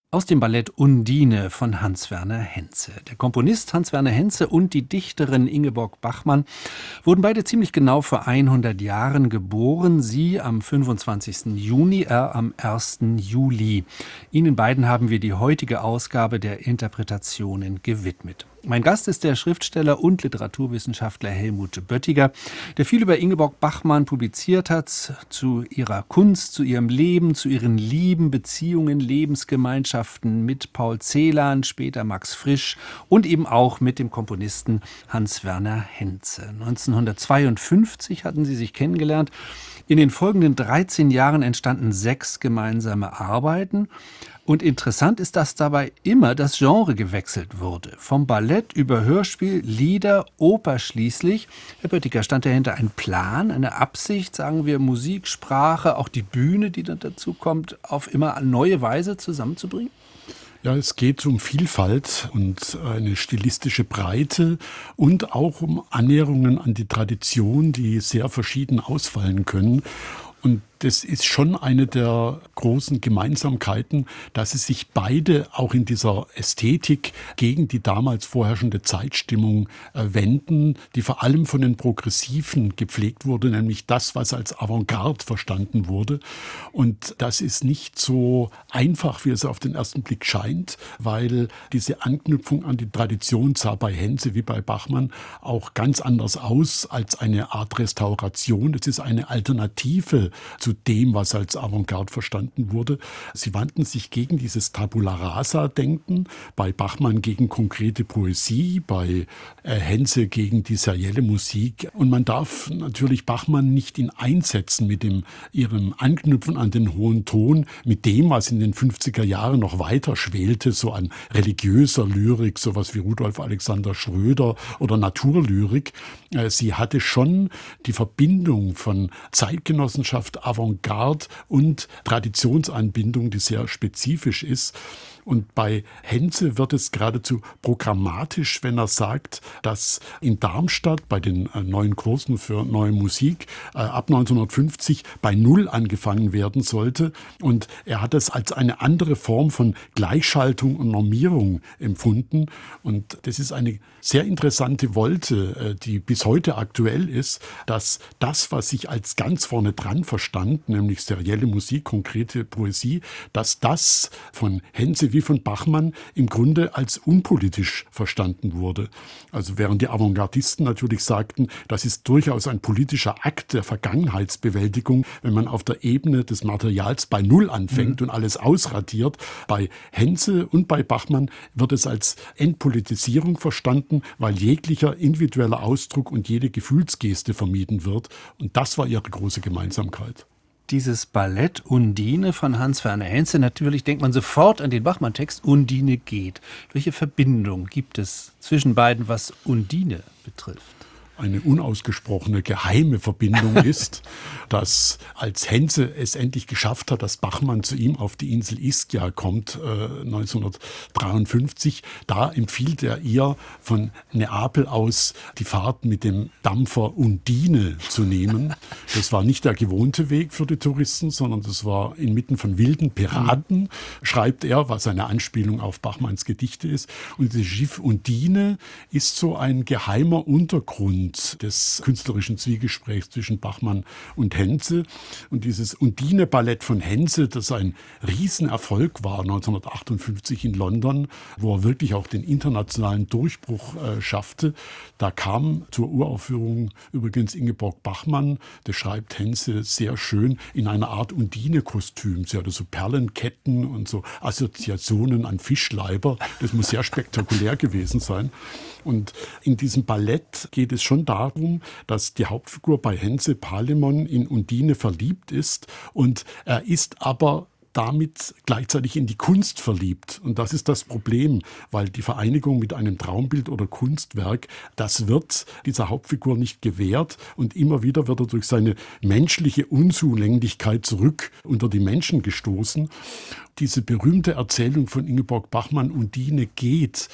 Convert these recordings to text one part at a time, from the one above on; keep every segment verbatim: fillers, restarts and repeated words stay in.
Aus dem Ballett Undine von Hans-Werner Henze. Der Komponist Hans-Werner Henze und die Dichterin Ingeborg Bachmann wurden beide ziemlich genau vor hundert Jahren geboren. Sie am fünfundzwanzigsten Juni, er am ersten Juli. Ihnen beiden haben wir die heutige Ausgabe der Interpretationen gewidmet. Mein Gast ist der Schriftsteller und Literaturwissenschaftler Helmut Böttiger, der viel über Ingeborg Bachmann publiziert hat, zu ihrer Kunst, zu ihrem Leben, zu ihren Lieben, Beziehungen, Lebensgemeinschaften mit Paul Celan, später Max Frisch und eben auch mit dem Komponisten Hans-Werner Henze. neunzehnhundertzweiundfünfzig hatten sie sich kennengelernt. In den folgenden dreizehn Jahren entstanden sechs gemeinsame Arbeiten. Und interessant ist, dass dabei immer das Genre gewechselt wurde. Vom Ballett über Hörspiel, Lieder, Oper schließlich. Herr Böttiger, stand dahinter ein Plan, eine Absicht, sagen wir Musik, Sprache, auch die Bühne, die dann dazu kommt, auf immer neue Weise zusammenzubringen? Ja, es geht um Vielfalt und eine stilistische Breite und auch um Annäherungen an die Tradition, die sehr verschieden ausfallen können. Und das ist schon eine der großen Gemeinsamkeiten, dass sie sich beide auch in dieser Ästhetik gegen die damals vorherrschende Zeitstimmung äh, wenden, die vor allem von den Progressiven gepflegt wurde, nämlich das, was als Avantgarde verstanden wurde. Und das ist nicht so einfach, wie es auf den ersten Blick scheint, weil diese Anknüpfung an die Tradition sah bei Henze wie bei Bachmann auch ganz anders aus als eine Art Restauration. Es ist eine Alternative zu dem, was als Avantgarde verstanden wurde. Sie wandten sich gegen dieses Tabula Rasa-Denken, bei Bachmann gegen konkrete Poesie, bei äh, Henze gegen die serielle Musik. Und man darf natürlich Bachmann nicht in einsetzen mit dem, ihrem Anknüpfen an den hohen Ton, mit dem, was in den fünfziger Jahren noch weiter schwelte, so an religiöser Lyrik, sowas wie Rudolf Alexander Schröder oder Naturlyrik. Äh, sie hatte schon die Verbindung von Zeitgenossenschaft, Avantgarde und Traditionsanbindung, die sehr spezifisch ist. Und bei Henze wird es geradezu programmatisch, wenn er sagt, dass in Darmstadt bei den äh, neuen Kursen für neue Musik äh, ab neunzehnhundertfünfzig bei Null angefangen werden sollte. Und er hat es als eine andere Form von Gleichschaltung und Normierung empfunden. Und das ist eine sehr interessante Wolte, äh, die bis heute aktuell ist, dass das, was sich als ganz vorne dran verstand, nämlich serielle Musik, konkrete Poesie, dass das von Henze wie von Bachmann im Grunde als unpolitisch verstanden wurde. Also während die Avantgardisten natürlich sagten, das ist durchaus ein politischer Akt der Vergangenheitsbewältigung, wenn man auf der Ebene des Materials bei Null anfängt mhm. und alles ausradiert. Bei Henze und bei Bachmann wird es als Entpolitisierung verstanden, weil jeglicher individueller Ausdruck und jede Gefühlsgeste vermieden wird. Und das war ihre große Gemeinsamkeit. Dieses Ballett Undine von Hans-Werner Henze, natürlich denkt man sofort an den Bachmann-Text Undine geht. Welche Verbindung gibt es zwischen beiden, was Undine betrifft? Eine unausgesprochene geheime Verbindung ist, dass als Henze es endlich geschafft hat, dass Bachmann zu ihm auf die Insel Ischia kommt, äh, neunzehnhundertdreiundfünfzig, da empfiehlt er ihr von Neapel aus die Fahrt mit dem Dampfer Undine zu nehmen. Das war nicht der gewohnte Weg für die Touristen, sondern das war inmitten von wilden Piraten, schreibt er, was eine Anspielung auf Bachmanns Gedichte ist. Und das Schiff Undine ist so ein geheimer Untergrund des künstlerischen Zwiegesprächs zwischen Bachmann und Henze. Und dieses Undine-Ballett von Henze, das ein Riesenerfolg war neunzehnhundertachtundfünfzig in London, wo er wirklich auch den internationalen Durchbruch äh, schaffte, da kam zur Uraufführung übrigens Ingeborg Bachmann, das schreibt Henze sehr schön, in einer Art Undine-Kostüm. Sie hatte so Perlenketten und so Assoziationen an Fischleiber. Das muss sehr spektakulär gewesen sein. Und in diesem Ballett geht es schon darum, dass die Hauptfigur bei Henze Palemon in Undine verliebt ist und er ist aber damit gleichzeitig in die Kunst verliebt. Und das ist das Problem, weil die Vereinigung mit einem Traumbild oder Kunstwerk, das wird dieser Hauptfigur nicht gewährt und immer wieder wird er durch seine menschliche Unzulänglichkeit zurück unter die Menschen gestoßen. Diese berühmte Erzählung von Ingeborg Bachmann Undine geht,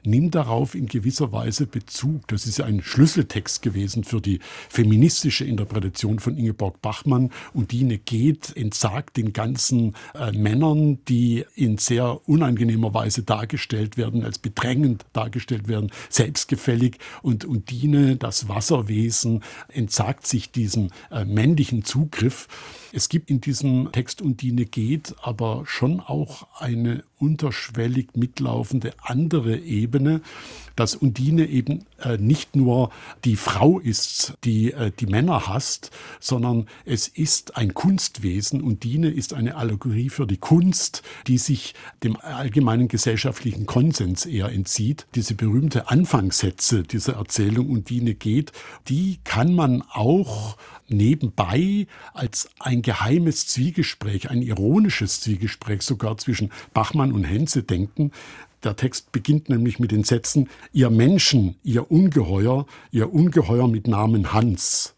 nimmt darauf in gewisser Weise Bezug. Das ist ja ein Schlüsseltext gewesen für die feministische Interpretation von Ingeborg Bachmann. Undine geht, entsagt den ganzen äh, Männern, die in sehr unangenehmer Weise dargestellt werden, als bedrängend dargestellt werden, selbstgefällig. Und Undine, das Wasserwesen, entsagt sich diesen äh, männlichen Zugriff. Es gibt in diesem Text Undine geht aber schon auch eine unterschwellig mitlaufende andere Ebene, dass Undine eben äh, nicht nur die Frau ist, die äh, die Männer hasst, sondern es ist ein Kunstwesen. Undine ist eine Allegorie für die Kunst, die sich dem allgemeinen gesellschaftlichen Konsens eher entzieht. Diese berühmte Anfangssätze dieser Erzählung Undine geht, die kann man auch nebenbei als ein geheimes Zwiegespräch, ein ironisches Zwiegespräch sogar zwischen Bachmann und Henze denken. Der Text beginnt nämlich mit den Sätzen: Ihr Menschen, ihr Ungeheuer, ihr Ungeheuer mit Namen Hans.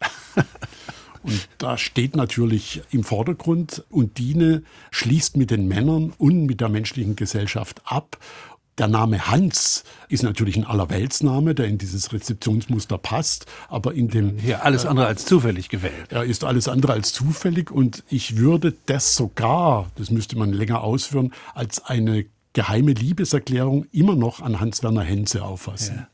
Und da steht natürlich im Vordergrund, Undine schließt mit den Männern und mit der menschlichen Gesellschaft ab. Der Name Hans ist natürlich ein Allerweltsname, der in dieses Rezeptionsmuster passt, aber in dem... Hier alles andere als zufällig gewählt. Er ist alles andere als zufällig und ich würde das sogar, das müsste man länger ausführen, als eine geheime Liebeserklärung immer noch an Hans-Werner Henze auffassen. Ja.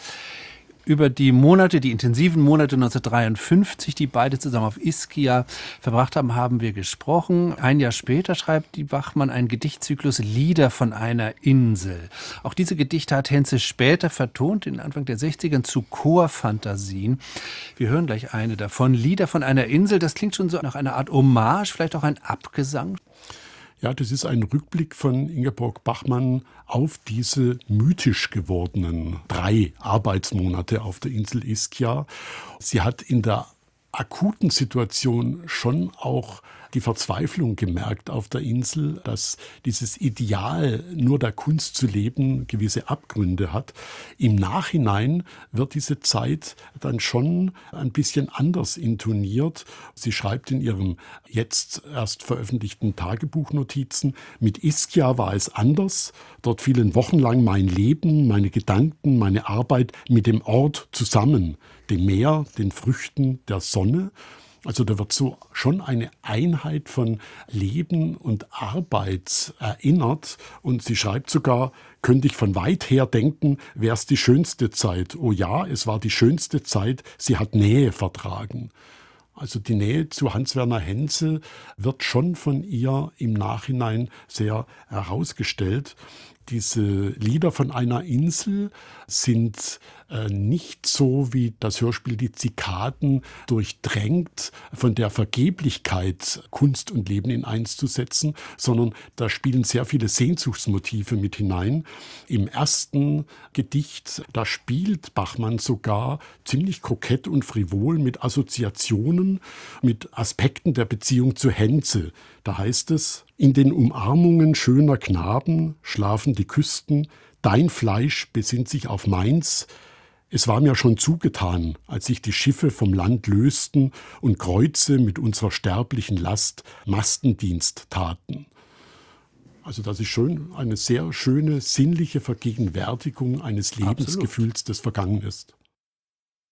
Über die Monate, die intensiven Monate neunzehnhundertdreiundfünfzig, die beide zusammen auf Ischia verbracht haben, haben wir gesprochen. Ein Jahr später schreibt die Bachmann einen Gedichtzyklus Lieder von einer Insel. Auch diese Gedichte hat Henze später vertont, in Anfang der sechziger zu Chorfantasien. Wir hören gleich eine davon. Lieder von einer Insel, das klingt schon so nach einer Art Hommage, vielleicht auch ein Abgesang. Ja, das ist ein Rückblick von Ingeborg Bachmann auf diese mythisch gewordenen drei Arbeitsmonate auf der Insel Ischia. Sie hat in der akuten Situation schon auch die Verzweiflung gemerkt auf der Insel, dass dieses Ideal, nur der Kunst zu leben, gewisse Abgründe hat. Im Nachhinein wird diese Zeit dann schon ein bisschen anders intoniert. Sie schreibt in ihrem jetzt erst veröffentlichten Tagebuchnotizen: Mit Ischia war es anders. Dort fielen wochenlang mein Leben, meine Gedanken, meine Arbeit mit dem Ort zusammen, dem Meer, den Früchten, der Sonne. Also da wird so schon eine Einheit von Leben und Arbeit erinnert. Und sie schreibt sogar: Könnte ich von weit her denken, wäre es die schönste Zeit. Oh ja, es war die schönste Zeit, sie hat Nähe vertragen. Also die Nähe zu Hans-Werner Henze wird schon von ihr im Nachhinein sehr herausgestellt. Diese Lieder von einer Insel sind äh, nicht so wie das Hörspiel Die Zikaden durchdrängt von der Vergeblichkeit, Kunst und Leben in eins zu setzen, sondern da spielen sehr viele Sehnsuchtsmotive mit hinein. Im ersten Gedicht, da spielt Bachmann sogar ziemlich kokett und frivol mit Assoziationen, mit Aspekten der Beziehung zu Henze. Da heißt es: In den Umarmungen schöner Knaben schlafen die Küsten, dein Fleisch besinnt sich auf meins. Es war mir schon zugetan, als sich die Schiffe vom Land lösten und Kreuze mit unserer sterblichen Last Mastendienst taten. Also das ist schon eine sehr schöne sinnliche Vergegenwärtigung eines Lebensgefühls, das vergangen ist.